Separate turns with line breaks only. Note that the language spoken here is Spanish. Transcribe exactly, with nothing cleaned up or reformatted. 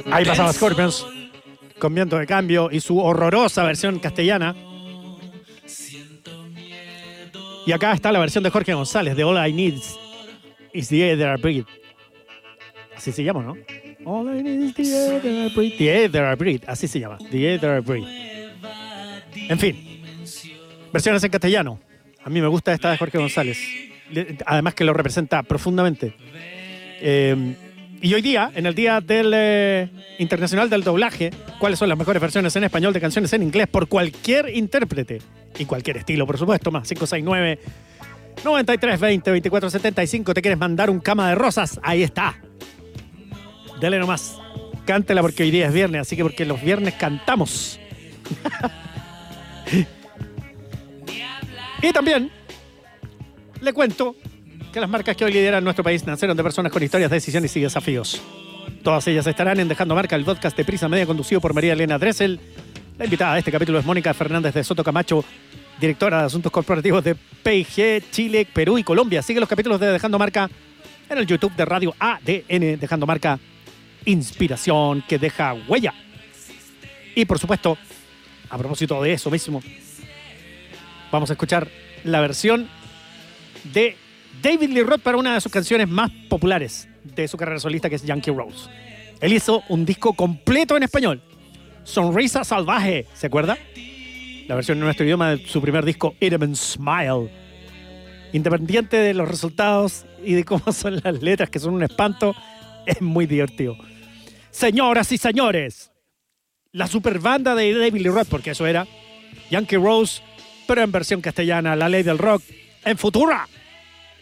Ahí pasaba Scorpions con Viento de Cambio y su horrorosa versión castellana. Y acá está la versión de Jorge González de All I Need Is The Air That I Breathe. Así se llama, ¿no? All I Need Is The Air That I Breathe. The Air That I Breathe, así se llama. The Air That I Breathe. En fin, versiones en castellano. A mí me gusta esta de Jorge González. Además que lo representa profundamente. Eh, y hoy día, en el Día del eh, Internacional del Doblaje, ¿cuáles son las mejores versiones en español de canciones en inglés por cualquier intérprete? Y cualquier estilo, por supuesto. Más cinco seis nueve, nueve tres dos cero, dos cuatro siete cinco. ¿Te quieres mandar un cama de rosas? Ahí está. Dale nomás. Cántela porque hoy día es viernes, así que porque los viernes cantamos. Y también le cuento que las marcas que hoy lideran nuestro país nacieron de personas con historias, decisiones y desafíos. Todas ellas estarán en Dejando Marca, el podcast de Prisa Media conducido por María Elena Dressel. La invitada de este capítulo es Mónica Fernández de Soto Camacho, directora de Asuntos Corporativos de P I G, Chile, Perú y Colombia. Sigue los capítulos de Dejando Marca en el YouTube de Radio A D N, Dejando Marca, inspiración que deja huella. Y por supuesto, a propósito de eso mismo, vamos a escuchar la versión de David Lee Roth para una de sus canciones más populares de su carrera solista, que es Yankee Rose. Él hizo un disco completo en español, Sonrisa Salvaje, ¿se acuerda? La versión en nuestro idioma de su primer disco, Edmund Smile. Independiente de los resultados y de cómo son las letras, que son un espanto, es muy divertido. Señoras y señores, la super banda de David Lee Roth, porque eso era, Yankee Rose, pero en versión castellana, la ley del rock, en Futura.